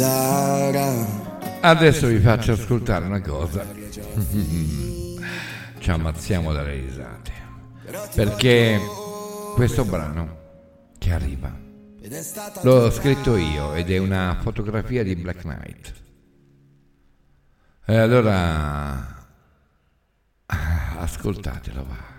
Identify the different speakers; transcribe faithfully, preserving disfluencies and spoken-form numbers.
Speaker 1: Adesso vi faccio ascoltare una cosa. Ci ammazziamo dalle risate, perché questo brano che arriva l'ho scritto io ed è una fotografia di Black Knight. E allora ascoltatelo, va.